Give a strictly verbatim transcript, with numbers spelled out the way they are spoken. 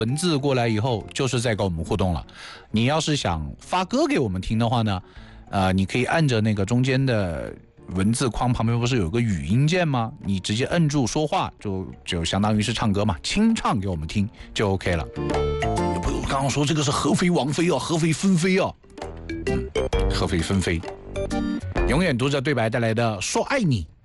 文字过来以后就是在跟我们互动了。你要是想发歌给我们听的话呢，呃，你可以按着那个中间的文字框旁边不是有个语音键吗？你直接摁住说话，就就相当于是唱歌嘛，清唱给我们听就 OK 了。不用刚刚说这个是合肥王妃啊，合肥分飞啊，嗯，合肥分飞，永远读着对白带来的说爱你。